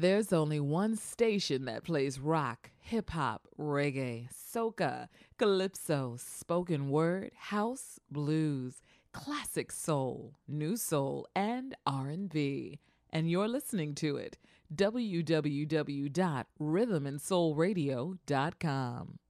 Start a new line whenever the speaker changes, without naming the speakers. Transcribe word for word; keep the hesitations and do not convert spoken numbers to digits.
There's only one station that plays rock, hip hop, reggae, soca, calypso, spoken word, house, blues, classic soul, new soul, and R and B. And you're listening to it. w w w dot rhythm and soul radio dot com.